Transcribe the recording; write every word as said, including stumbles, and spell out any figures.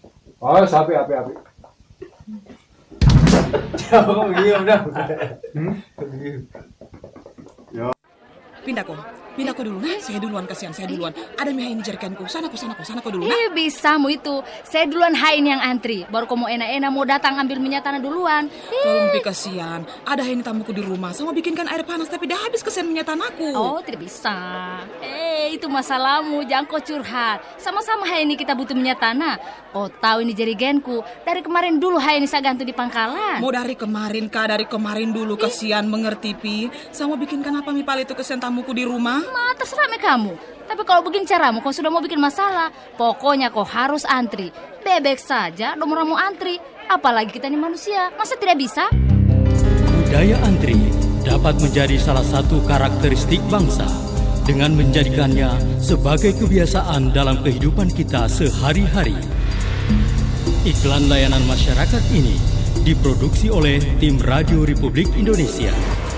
Oh, sapi, api, api. Jangan begini, udah. Hmm? Pindah kok, pindah kok dulu. Nah, saya duluan, kasihan saya duluan. Ada mie ini jerikanku. Sana kok, sana kok, sana kok dulu. Nah. Eh bisa mu itu. Saya duluan hain yang antri. Baru kamu enak-enak mau datang ambil minyak tanah duluan. Tolong Pi, kasihan. Ada ini tamuku di rumah. Sama bikinkan air panas tapi dah habis kesian minyak tanahku. Oh tidak bisa. Eh itu masalahmu. Jangan kau curhat. Sama-sama hai ini kita butuh minyak tanah. Oh tahu ini jerigenku. Dari kemarin dulu hai ini saya gantung di pangkalan. Mau dari kemarin kah? Dari kemarin dulu kasihan, mengerti Pi. Sama bikinkan apa mie pal itu kesian tamuku di rumah? Ma, terserah me kamu. Tapi kalau begini caramu, kau sudah mau bikin masalah. Pokoknya kau harus antri. Bebek saja, nomor mau antri. Apalagi kita ini manusia, masa tidak bisa? Budaya antri dapat menjadi salah satu karakteristik bangsa dengan menjadikannya sebagai kebiasaan dalam kehidupan kita sehari-hari. Iklan layanan masyarakat ini diproduksi oleh tim Radio Republik Indonesia.